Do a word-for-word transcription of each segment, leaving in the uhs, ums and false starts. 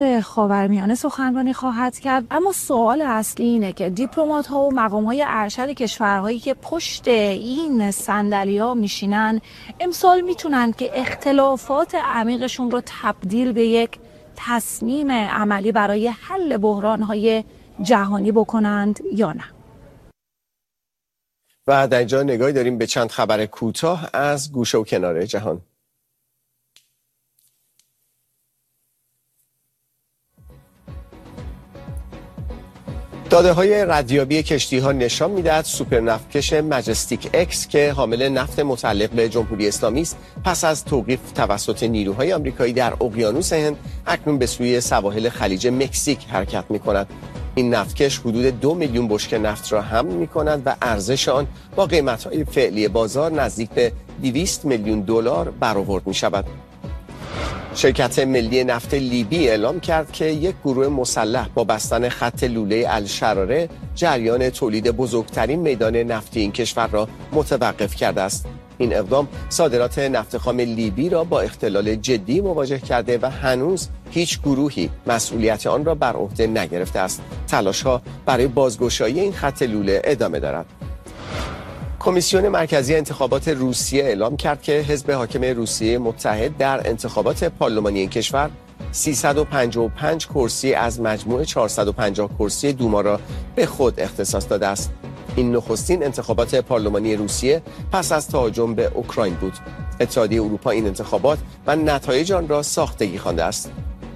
خاورمیانه سخنرانی خواهد کرد. اما سوال اصلی اینه که دیپلمات ها و مقام های ارشد کشورهایی که پشت این صندلی ها میشینن امسال میتونن که اختلافات عمیقشون رو تبدیل به یک تصمیم عملی برای حل بحران های جهانی بکنند یا نه. و در اینجا نگاهی داریم به چند خبر کوتاه از گوشه و کنار جهان. داده های ردیابی کشتی ها نشان میدهد سوپرنفتکش مجستیک اکس که حامل نفت متعلق به جمهوری اسلامی است پس از توقیف توسط نیروهای آمریکایی در اقیانوس هند اکنون به سوی سواحل خلیج مکزیک حرکت می کند. این نفتکش حدود دو میلیون بشکه نفت را حمل می کند و ارزش آن با قیمت های فعلی بازار نزدیک به دویست میلیون دلار برآورد می شود. شرکت ملی نفت لیبی اعلام کرد که یک گروه مسلح با بستن خط لوله الشراره جریان تولید بزرگترین میدان نفتی این کشور را متوقف کرده است. این اقدام صادرات نفت خام لیبی را با اختلال جدی مواجه کرده و هنوز هیچ گروهی مسئولیت آن را بر عهده نگرفته است. تلاش‌ها برای بازگشایی این خط لوله ادامه دارد. کمیسیون مرکزی انتخابات روسیه اعلام کرد که حزب حاکم روسیه متحد در انتخابات پارلمانی این کشور سیصد و پنجاه و پنج کرسی از مجموع چهارصد و پنجاه کرسی دوما را به خود اختصاص داده است. این نخستین انتخابات پارلمانی روسیه پس از تهاجم به اوکراین بود. اتحادیه اروپا این انتخابات و نتایج آن را ساختگی خوانده است.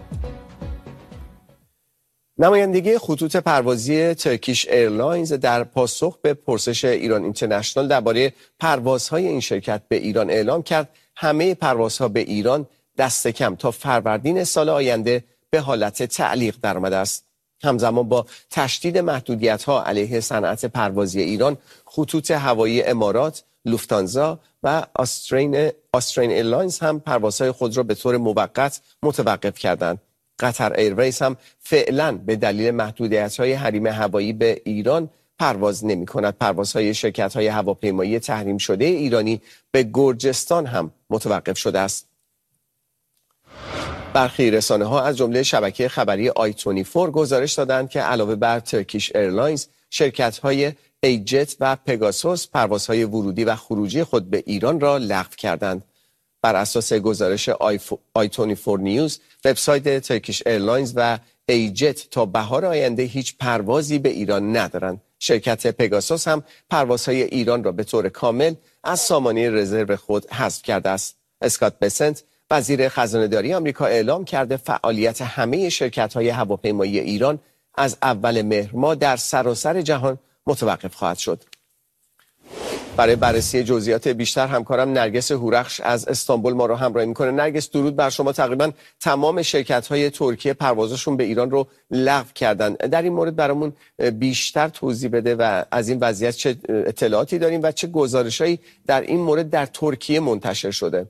نمایندگی خطوط پروازی ترکیش ایرلاینز در پاسخ به پرسش ایران اینترنشنال درباره پروازهای این شرکت به ایران اعلام کرد همه پروازها به ایران دست کم تا فروردین سال آینده به حالت تعلیق درآمده است. همزمان با تشدید محدودیت‌ها علیه صنعت پروازی ایران، خطوط هوایی امارات، لوفتانزا و آسترین آسترین ایرلاینز هم پروازهای خود را به طور موقت متوقف کردند. قطر ایرویز هم فعلا به دلیل محدودیت‌های حریم هوایی به ایران پرواز نمی‌کند. پروازهای شرکت‌های هواپیمایی تحریم شده ایرانی به گرجستان هم متوقف شده است. برخی رسانه‌ها از جمله شبکه خبری آی بیست و چهار گزارش دادند که علاوه بر ترکیش ایرلاینز، شرکت‌های ایجت و پگاسوس پروازهای ورودی و خروجی خود به ایران را لغو کردند. بر اساس گزارش آی بیست و چهار نیوز، وبسایت ترکیش ایرلاینز و ایجت تا بهار آینده هیچ پروازی به ایران ندارند. شرکت پگاسوس هم پروازهای ایران را به طور کامل از سامانه رزرو خود حذف کرده است. اسکات بسنت، وزیر خزانه‌داری آمریکا، اعلام کرده فعالیت همه شرکت‌های هواپیمایی ایران از اول مهر ماه در سراسر جهان متوقف خواهد شد. برای بررسی جزئیات بیشتر همکارم نرگس هورخش از استانبول ما رو همراهی میکنه. نرگس، درود بر شما. تقریبا تمام شرکت‌های ترکیه پروازشون به ایران رو لغو کردن. در این مورد برامون بیشتر توضیح بده و از این وضعیت چه اطلاعاتی داریم و چه گزارشایی در این مورد در ترکیه منتشر شده؟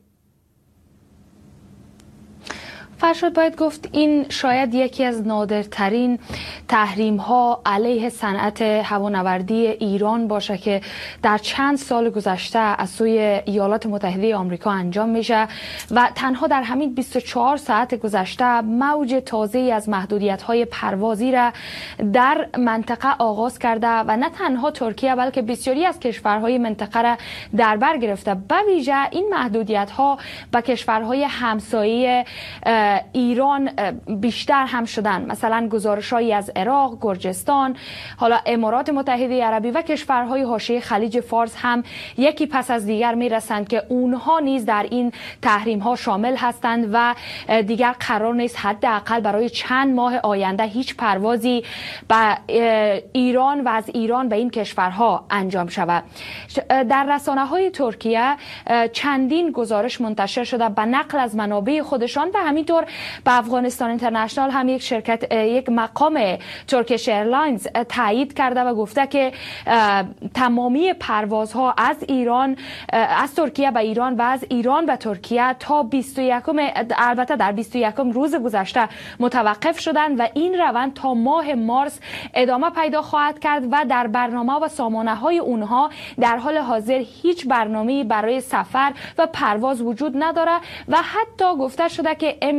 فرشاد، باید گفت این شاید یکی از نادرترین تحریم ها علیه صنعت هوانوردی ایران باشه که در چند سال گذشته از سوی ایالات متحده آمریکا انجام میشه و تنها در همین بیست و چهار ساعت گذشته موج تازه‌ای از محدودیت های پروازی را در منطقه آغاز کرده و نه تنها ترکیه بلکه بسیاری از کشورهای منطقه را در بر گرفته. به ویژه این محدودیت ها به کشورهای همسایه ایران بیشتر هم شدن. مثلا گزارش‌هایی از عراق، گرجستان، حالا امارات متحده عربی و کشورهای حاشیه خلیج فارس هم یکی پس از دیگر میرسند که اونها نیز در این تحریم‌ها شامل هستند و دیگر قرار نیست حداقل برای چند ماه آینده هیچ پروازی به ایران و از ایران به این کشورها انجام شود. در رسانه‌های ترکیه چندین گزارش منتشر شده به نقل از منابع خودشان و همینطور به افغانستان اینترنشنال هم یک شرکت یک مقام ترکیش ایرلاینز تایید کرده و گفته که تمامی پروازها از ایران از ترکیه به ایران و از ایران به ترکیه تا بیست و یکم البته در بیست و یکم روز گذشته متوقف شدند و این روند تا ماه مارس ادامه پیدا خواهد کرد و در برنامه و سامانه های اونها در حال حاضر هیچ برنامه‌ای برای سفر و پرواز وجود نداره و حتی گفته شده که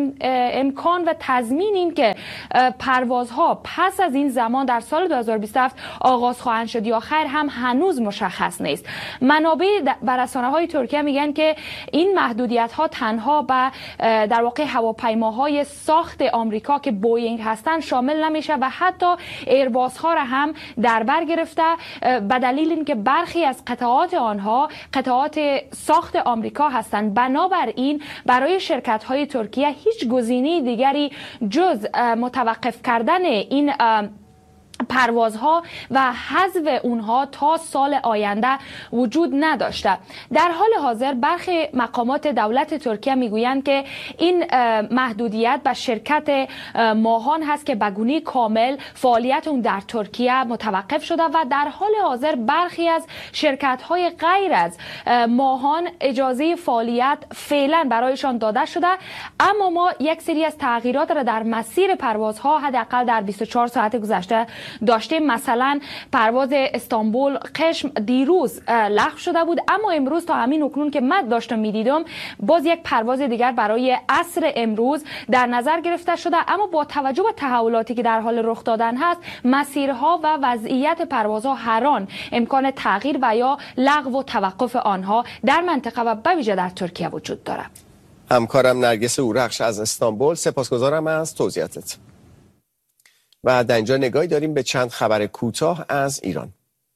امکان و تضمین این که پروازها پس از این زمان در سال دو هزار و بیست و هفت آغاز خواهند شد یا خیر هم هنوز مشخص نیست. منابع بر رسانه‌های ترکیه میگن که این محدودیت‌ها تنها به در واقع هواپیماهای ساخت آمریکا که بوئینگ هستند شامل نمیشه و حتی ایرباس ها را هم در بر گرفته به دلیل اینکه برخی از قطعات آنها قطعات ساخت آمریکا هستند. بنابراین برای شرکت های ترکیه هیچ گزینه دیگری جز متوقف کردن این پروازها و حذف اونها تا آینده آینده وجود نداشته. در حال حاضر برخی مقامات دولت ترکیه میگویند که این محدودیت به شرکت ماهان هست که به گونه کامل فعالیت اون در ترکیه متوقف شده و در حال حاضر برخی از شرکت های غیر از ماهان اجازه فعالیت فعلا برایشان داده شده، اما ما یک سری از تغییرات را در مسیر پروازها حداقل در بیست و چهار ساعت گذشته داشتیم. مثلا پرواز استانبول قشم دیروز لغو شده بود، اما امروز تا همین اکنون که من داشتم میدیدم باز یک پرواز دیگر برای عصر امروز در نظر گرفته شده. اما با توجه به تحولاتی که در حال رخ دادن هست، مسیرها و وضعیت پروازها هر آن امکان تغییر و یا لغو و توقف آنها در منطقه و به ویژه در ترکیه وجود دارد. همکارم نرگس اورخش از استانبول، سپاسگزارم از توضیحاتت. و در اینجا نگاهی داریم به چند خبر کوتاه از ایران.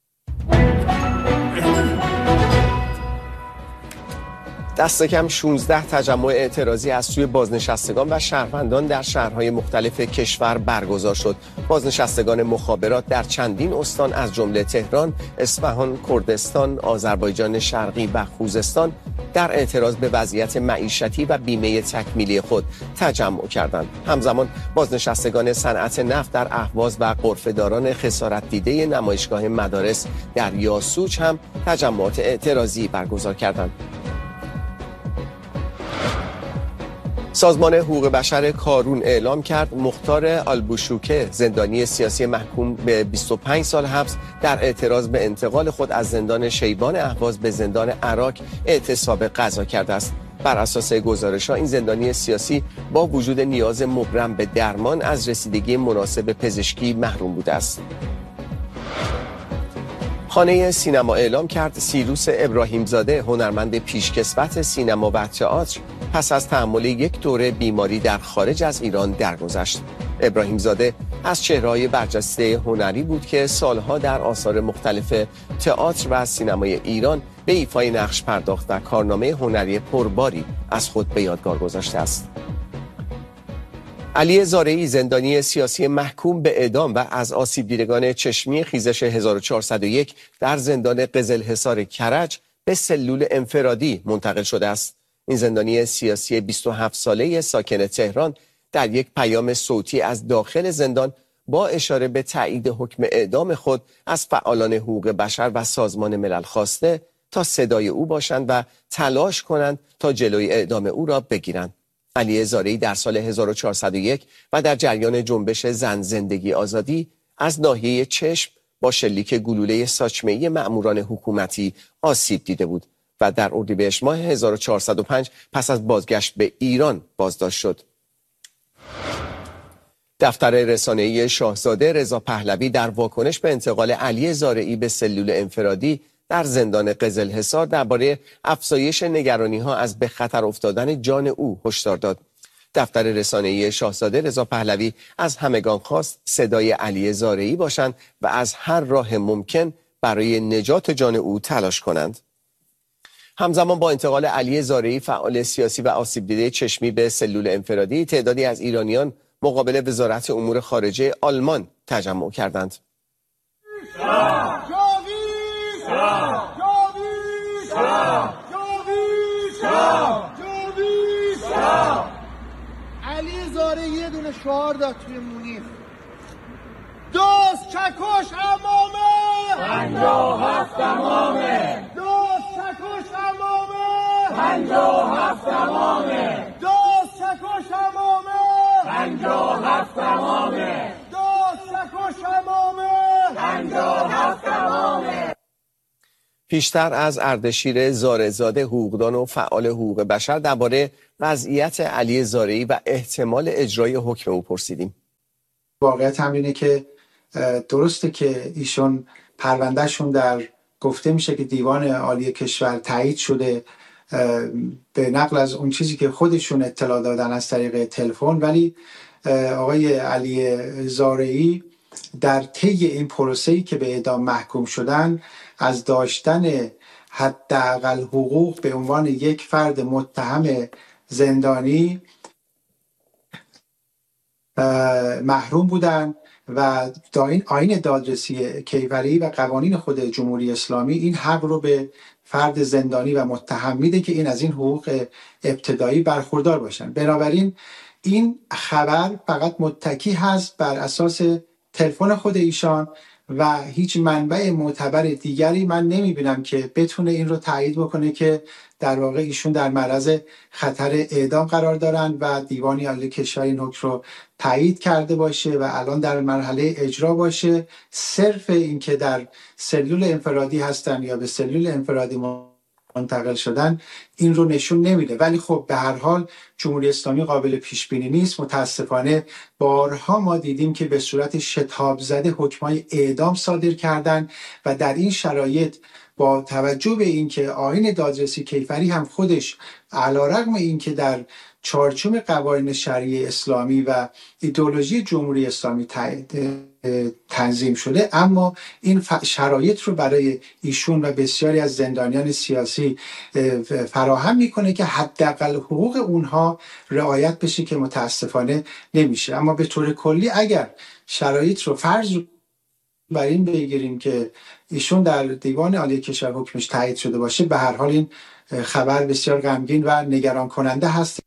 دست کم شانزده تجمع اعتراضی از سوی بازنشستگان و شهروندان در شهرهای مختلف کشور برگزار شد. بازنشستگان مخابرات در چندین استان از جمله تهران، اصفهان، کردستان، آذربایجان شرقی و خوزستان در اعتراض به وضعیت معیشتی و بیمه تکمیلی خود تجمع کردند. همزمان بازنشستگان صنعت نفت در اهواز و غرفه‌داران خسارت دیده نمایشگاه مدارس در یاسوج هم تجمعات اعتراضی برگزار کردند. سازمان حقوق بشر کارون اعلام کرد مختار آلبوشوکه، زندانی سیاسی محکوم به بیست و پنج سال حبس، در اعتراض به انتقال خود از زندان شیبان اهواز به زندان عراق اعتصاب قضا کرده است. بر اساس گزارش‌ها این زندانی سیاسی با وجود نیاز مبرم به درمان از رسیدگی مناسب پزشکی محروم بوده است. خانه سینما اعلام کرد سیروس ابراهیمزاده، هنرمند پیشکسوت سینما و تئاتر، پس از تحمل یک دوره بیماری در خارج از ایران درگذشت. ابراهیمزاده از چهره‌های برجسته هنری بود که سالها در آثار مختلف تئاتر و سینمای ایران به ایفای نقش پرداخت و کارنامه هنری پرباری از خود به یادگار گذاشته است. علی زارعی، زندانی سیاسی محکوم به اعدام و از آسیب دیدگان چشمی خیزش هزار و چهارصد و یک در زندان قزلحصار کرج به سلول انفرادی منتقل شده است. این زندانی سیاسی بیست و هفت ساله ساکن تهران در یک پیام صوتی از داخل زندان با اشاره به تایید حکم اعدام خود از فعالان حقوق بشر و سازمان ملل خواسته تا صدای او باشند و تلاش کنند تا جلوی اعدام او را بگیرند. علی زارعی در سال هزار و چهارصد و یک و در جریان جنبش زن زندگی آزادی از ناحیه چشم با شلیک گلوله ساچمه‌ای مأموران حکومتی آسیب دیده بود و در اردیبهشت ماه هزار و چهارصد و پنج پس از بازگشت به ایران بازداشت شد. دفتر رسانه‌ای شاهزاده رضا پهلوی در واکنش به انتقال علی زارعی به سلول انفرادی در زندان قزلحصار درباره افزایش نگرانی‌ها از به خطر افتادن جان او هشدار داد. دفتر رسانه‌ای شاهزاده رضا پهلوی از همگان خواست صدای علی زارعی باشند و از هر راه ممکن برای نجات جان او تلاش کنند. همزمان با انتقال علی زارعی، فعال سیاسی و آسیب دیده چشمی، به سلول انفرادی، تعدادی از ایرانیان مقابل وزارت امور خارجه آلمان تجمع کردند. علی زارعی یه دونه شعار داد توی مونیخ: دوست چکش امامه، پنجاه هفت امامه، دوست چکش امامه، پنجاه هفت امامه، دوست چکش امامه، پنجاه هفت امامه، دوست چکش امامه، پنجاه هفت امامه. پیشتر از اردشیر زارعزاده، حقوقدان و فعال حقوق بشر، درباره وضعیت علی زارعی و احتمال اجرای حکم او پرسیدیم. واقعیت هم اینه که درسته که ایشون پروندهشون در گفته میشه که دیوان عالی کشور تایید شده به نقل از اون چیزی که خودشون اطلاع دادن از طریق تلفن، ولی آقای علی زارعی در طی این پروسه‌ای که به اعدام محکوم شدن از داشتن حداقل حقوق به عنوان یک فرد متهم زندانی محروم بودن و آیین دادرسی کیفری و قوانین خود جمهوری اسلامی این حق رو به فرد زندانی و متهم میده که این از این حقوق ابتدایی برخوردار باشن. بنابراین این خبر فقط متکی هست بر اساس تلفن خود ایشان و هیچ منبع معتبر دیگری من نمیبینم که بتونه این رو تایید بکنه که در واقع ایشون در معرض خطر اعدام قرار دارن و دیوان عالی کشور این حکم رو تایید کرده باشه و الان در مرحله اجرا باشه. صرف این که در سلول انفرادی هستن یا به سلول انفرادی منتقل شدن این رو نشون نمیده، ولی خب به هر حال جمهوری اسلامی قابل پیش بینی نیست. متاسفانه بارها ما دیدیم که به صورت شتاب زده حکمای اعدام صادر کردن و در این شرایط با توجه به اینکه آیین دادرسی کیفری هم خودش علیرغم اینکه در چارچوب قوانین شرعی اسلامی و ایدئولوژی جمهوری اسلامی تنظیم شده، اما این شرایط رو برای ایشون و بسیاری از زندانیان سیاسی فراهم میکنه که حداقل حقوق اونها رعایت بشه که متاسفانه نمیشه. اما به طور کلی اگر شرایط رو فرض بر این بگیریم که ایشون در دیوان عالی کشور حکمش تایید شده باشه، به هر حال این خبر بسیار غمگین و نگران کننده هست.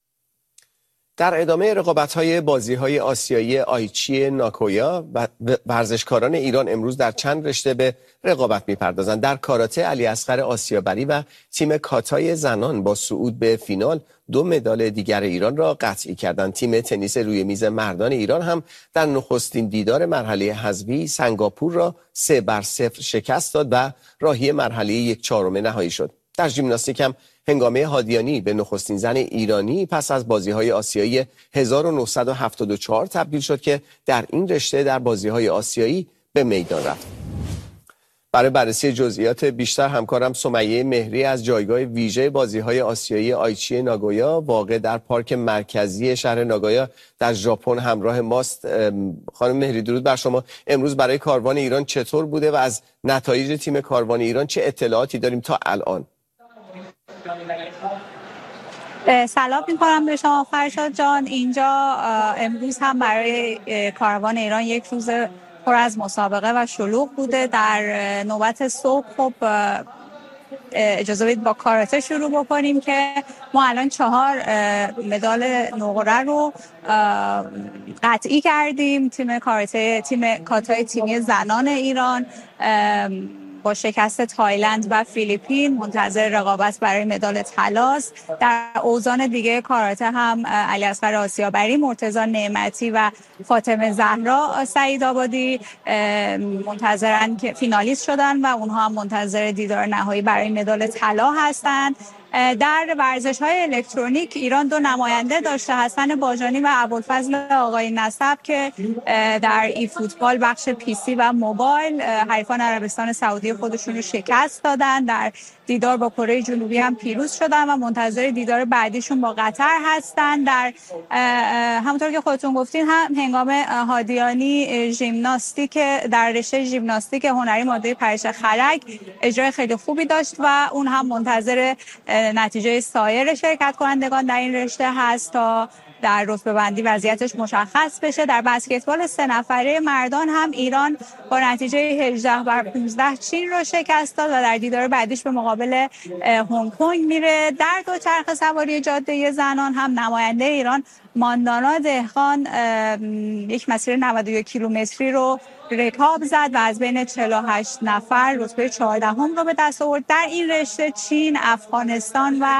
در ادامه رقابت‌های بازی‌های آسیایی آیچی ناگویا، ورزشکاران ایران امروز در چند رشته به رقابت می‌پردازند. در کاراته علی اصغر آسیابری و تیم کاتای زنان با صعود به فینال دو مدال دیگر ایران را قطعی کردند. تیم تنیس روی میز مردان ایران هم در نخستین دیدار مرحله حذفی سنگاپور را سه بر صفر شکست داد و راهی مرحله یک چهارم نهایی شد. در ژیمناستیک هم هنگامه هادیانی به نخستین زن ایرانی پس از بازی‌های آسیایی هزار و نهصد و هفتاد و چهار تبدیل شد که در این رشته در بازی‌های آسیایی به میدان رفت. برای بررسی جزئیات بیشتر همکارم سمیه مهری از جایگاه ویژه بازی‌های آسیایی آیچی ناگویا واقع در پارک مرکزی شهر ناگویا در ژاپن همراه ماست. خانم مهری درود بر شما. امروز برای کاروان ایران چطور بوده و از نتایج تیم کاروان ایران چه اطلاعاتی داریم تا الان؟ سلام می‌کنم به شما فرشاد جان. اینجا امروز هم برای کاروان ایران یک روز پر از مسابقه و شلوغ بوده. در نوبت صبح خب اجازه بدید با کاراته شروع بکنیم که ما الان چهار مدال نقره رو قطعی کردیم. تیم کاراته تیم کاتای تیمی زنان ایران با شکست تایلند و فیلیپین منتظر رقابت برای مدال طلاست. در اوزان دیگه کاراته هم علی اصغر آسیابری، مرتضی نعمتی و فاطمه زهرا سعیدآبادی منتظرن که فینالیست شدن و اونها هم منتظر دیدار نهایی برای مدال طلا هستند. در ورزش‌های الکترونیک ایران دو نماینده داشته، حسن باجانی و ابوالفضل آقای نسب که در ای فوتبال بخش پی سی و موبایل حریفان عربستان سعودی خودشون رو شکست دادن. در دیدار با کره جنوبی هم پیروز شدن و منتظر دیدار بعدیشون با قطر هستن. در همونطور که خودتون گفتین هم هنگام هادیانی ژیمناستیک در رشته ژیمناستیک هنری ماده پرش خرک اجرای خیلی خوبی داشت و اون هم منتظر نتیجه سایر شرکت کنندگان در این رشته هست تا در رتبه بندی وضعیتش مشخص بشه. در بسکتبال سه نفره مردان هم ایران با نتیجه هجده بر پانزده چین رو شکست داد و در دیدار بعدیش به مقابل هنگ کنگ میره. در دو چرخ سواری جاده زنان هم نماینده ایران ماندانا دهقان یک مسیر نود و یک کیلومتری رو رکاب زد و از بین چهل و هشت نفر رتبه چهاردهم رو به دست آورد. در این رشته چین، افغانستان و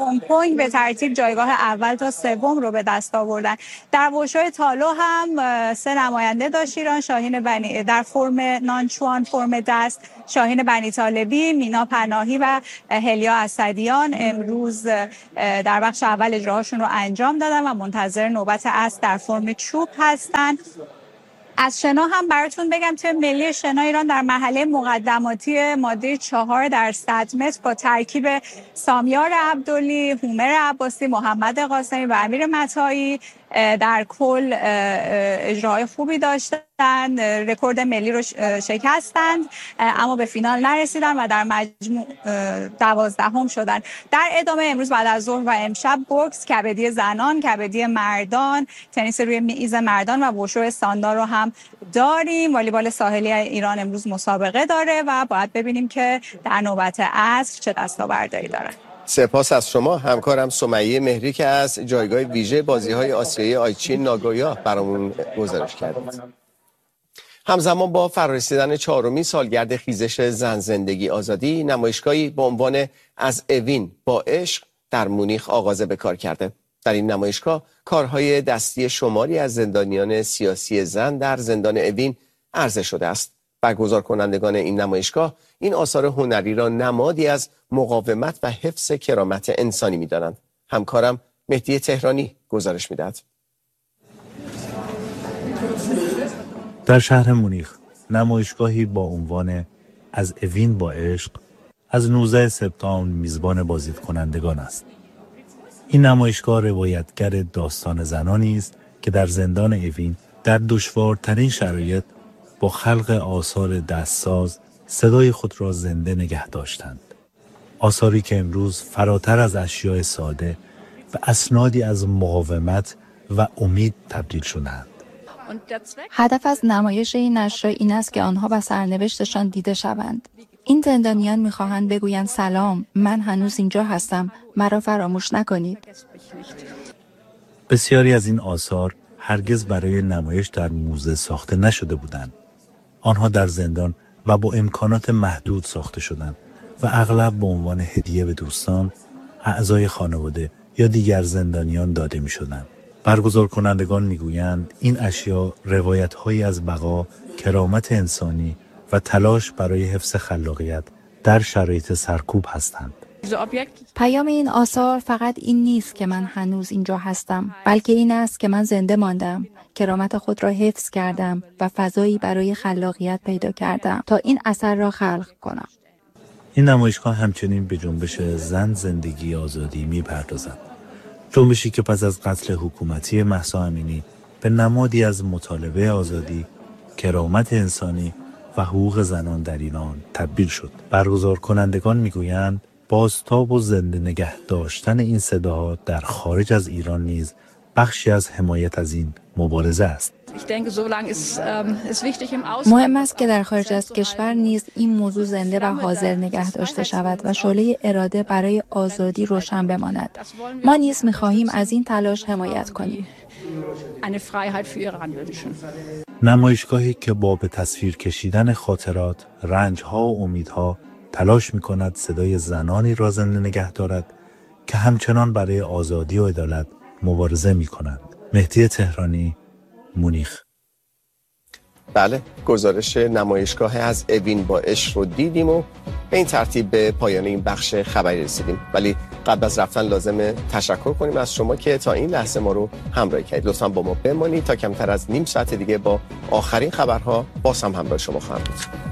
هنگ کنگ به ترتیب جایگاه اول تا سوم رو به دست آوردن. در وشوی تالو هم سه نماینده داشت ایران، شاهین بنی در فرم نانچوان فرم دست، شاهین بنی طالبی، مینا پناهی و هلیا اسدیان امروز در بخش اول اجراهاشون رو انجام دادن و منتظر نوبت اسب در فرم چوب هستن. از شنا هم براتون بگم توی ملی شنا ایران در مرحله مقدماتی ماده چهار در صد متر با ترکیب سامیار عبدلی، هومر عباسی، محمد قاسمی و امیر متایی در کل اجرای خوبی داشتن، رکورد ملی رو شکستند اما به فینال نرسیدن و در مجموع دوازدهم شدن. در ادامه امروز بعد از ظهر و امشب بوکس، کبدی زنان، کبدی مردان، تنیس روی میز مردان و وشو استاندار رو هم داریم. والیبال ساحلی ایران امروز مسابقه داره و باید ببینیم که در نوبت عصر چه دستاوردهایی داره. سپاس از شما همکارم سمیه مهری که از جایگاه ویژه بازی‌های آسیایی آیچی ناگویا برامون گزارش کردید. همزمان با فرارسیدن چهارمین سالگرد خیزش زن زندگی آزادی، نمایشگاهی با عنوان از اوین با عشق در مونیخ آغاز به کار کرده. در این نمایشگاه کارهای دستی شماری از زندانیان سیاسی زن در زندان اوین عرضه شده است. برگزار کنندگان این نمایشگاه این آثار هنری را نمادی از مقاومت و حفظ کرامت انسانی می‌دانند. همکارم مهدی تهرانی گزارش می‌دهد. در شهر مونیخ نمایشگاهی با عنوان از اوین با عشق از نوزده سپتامبر میزبان بازدید کنندگان است. این نمایشگاه روایتگر داستان زنانی است که در زندان اوین در دشوارترین شرایط با خلق آثار دستساز صدای خود را زنده نگه داشتند. آثاری که امروز فراتر از اشیاء ساده و اسنادی از مقاومت و امید تبدیل شدند. هدف از نمایش این نشر این است که آنها و سرنوشتشان دیده شوند. این زندانیان می‌خواهند بگویند سلام، من هنوز اینجا هستم، مرا فراموش نکنید. بسیاری از این آثار هرگز برای نمایش در موزه ساخته نشده بودند. آنها در زندان و با امکانات محدود ساخته شدند و اغلب به عنوان هدیه به دوستان، اعضای خانواده یا دیگر زندانیان داده می شدند. برگزار کنندگان می گویند این اشیا روایت‌هایی از بقا، کرامت انسانی و تلاش برای حفظ خلاقیت در شرایط سرکوب هستند. پیام این آثار فقط این نیست که من هنوز اینجا هستم، بلکه این است که من زنده ماندم، کرامت خود را حفظ کردم و فضایی برای خلاقیت پیدا کردم تا این اثر را خلق کنم. این نمایشگاه همچنین به جنبش زن زندگی آزادی می‌پردازد. جنبشی که پس از قتل حکومتی مهسا امینی به نمادی از مطالبه آزادی، کرامت انسانی و حقوق زنان در ایران تبدیل شد. برگزار کنندگان می‌گویند بازتاب و زنده نگه داشتن این صداها در خارج از ایران نیز بخشی از حمایت از این مبارزه است. مهم است که در خارج از کشور نیز این موضوع زنده و حاضر نگه داشته شود و شعله اراده برای آزادی روشن بماند. ما نیز می‌خواهیم از این تلاش حمایت کنیم. نمایشگاهی که با به تصویر کشیدن خاطرات، رنج‌ها و امیدها تلاش می‌کند صدای زنانی را زنده نگه دارد که همچنان برای آزادی و عدالت مبارزه می‌کنند. مهدی تهرانی، مونیخ. بله، گزارش نمایشگاه از اوین با عشق رو دیدیم و به این ترتیب به پایان این بخش خبری رسیدیم. ولی قبل از رفتن لازمه تشکر کنیم از شما که تا این لحظه ما رو همراهی کردید. لطفاً با ما بمانید تا کمتر از نیم ساعت دیگه با آخرین خبرها باز هم همراه شما خواهم بود.